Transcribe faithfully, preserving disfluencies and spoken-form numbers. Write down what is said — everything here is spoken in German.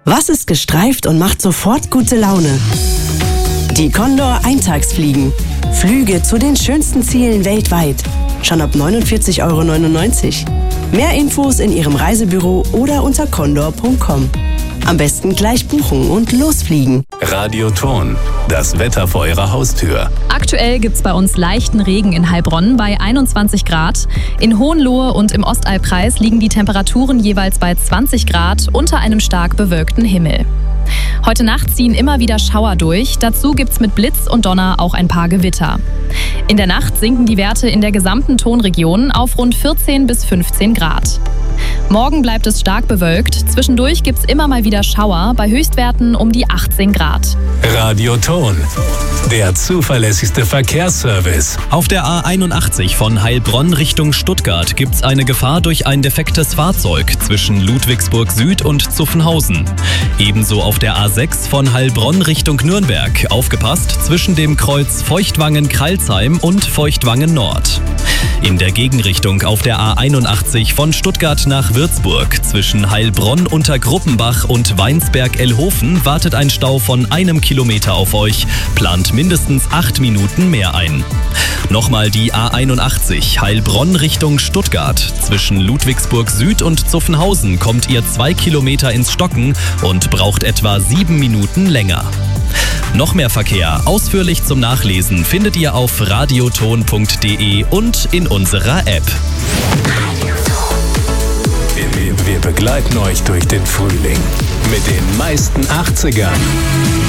Was ist gestreift und macht sofort gute Laune? Die Condor Eintagsfliegen. Flüge zu den schönsten Zielen weltweit. Schon ab neunundvierzig Euro neunundneunzig. Mehr Infos in Ihrem Reisebüro oder unter condor punkt com. Am besten gleich buchen und losfliegen. Radioton, das Wetter vor Ihrer Haustür. Aktuell gibt's bei uns leichten Regen in Heilbronn bei einundzwanzig Grad. In Hohenlohe und im Ostallkreis liegen die Temperaturen jeweils bei zwanzig Grad unter einem stark bewölkten Himmel. Heute Nacht ziehen immer wieder Schauer durch. Dazu gibt's mit Blitz und Donner auch ein paar Gewitter. In der Nacht sinken die Werte in der gesamten Tonregion auf rund vierzehn bis fünfzehn Grad. Morgen bleibt es stark bewölkt. Zwischendurch gibt's immer mal wieder Schauer bei Höchstwerten um die achtzehn Grad. Radioton, der zuverlässigste Verkehrsservice. Auf der A einundachtzig von Heilbronn Richtung Stuttgart gibt's eine Gefahr durch ein defektes Fahrzeug zwischen Ludwigsburg Süd und Zuffenhausen. Ebenso auf der A sechs von Heilbronn Richtung Nürnberg. Aufgepasst zwischen dem Kreuz Feuchtwangen-Kralsheim und Feuchtwangen Nord. In der Gegenrichtung auf der A einundachtzig von Stuttgart nach Würzburg zwischen Heilbronn unter Gruppenbach und Weinsberg-Elhofen wartet ein Stau von einem Kilometer auf euch. Plant mindestens acht Minuten mehr ein. Nochmal die A einundachtzig Heilbronn Richtung Stuttgart. Zwischen Ludwigsburg Süd und Zuffenhausen kommt ihr zwei Kilometer ins Stocken und braucht etwa sieben Minuten länger. Noch mehr Verkehr ausführlich zum Nachlesen findet ihr auf radioton punkt de und in unserer App. Wir, wir begleiten euch durch den Frühling mit den meisten achtzigern.